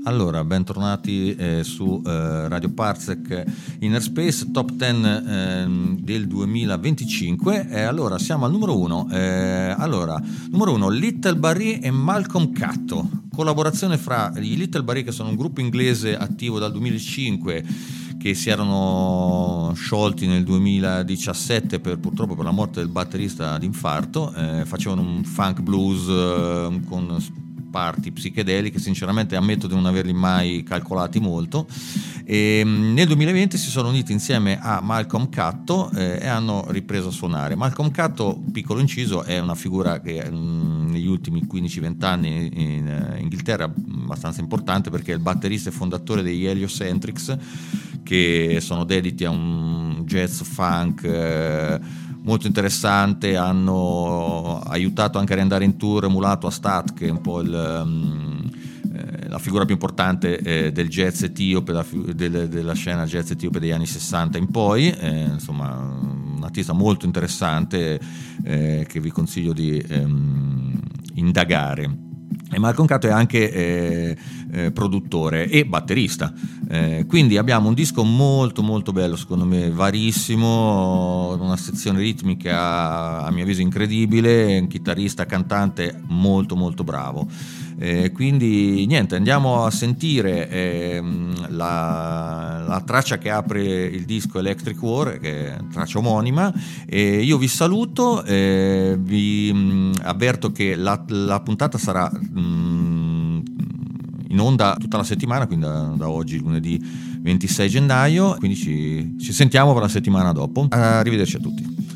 Allora, bentornati su Radio Parsec Inner Space Top 10 del 2025. Allora, siamo al numero 1. Numero 1, Little Barrie e Malcolm Catto. Collaborazione fra i Little Barrie, che sono un gruppo inglese attivo dal 2005, che si erano sciolti nel 2017 purtroppo per la morte del batterista d'infarto. Facevano un funk blues con parti psichedeliche, sinceramente ammetto di non averli mai calcolati molto, e nel 2020 si sono uniti insieme a Malcolm Catto e hanno ripreso a suonare. Malcolm Catto, piccolo inciso, è una figura che negli ultimi 15-20 anni in Inghilterra è abbastanza importante, perché è il batterista e fondatore degli Heliocentrics, che sono dediti a un jazz funk molto interessante. Hanno aiutato anche a andare in tour emulato a Stat, che è un po' la figura più importante del jazz etiope, della scena jazz etiope degli anni 60 in poi. Insomma, un artista molto interessante che vi consiglio di indagare. E Malcolm Catto è anche produttore e batterista, quindi abbiamo un disco molto molto bello, secondo me varissimo, una sezione ritmica a mio avviso incredibile, un chitarrista cantante molto molto bravo. Quindi niente, andiamo a sentire la traccia che apre il disco, Electric War, che è traccia omonima. Io vi saluto, vi avverto che la puntata sarà in onda tutta la settimana, quindi da oggi, lunedì 26 gennaio, quindi ci sentiamo per la settimana dopo. Arrivederci a tutti.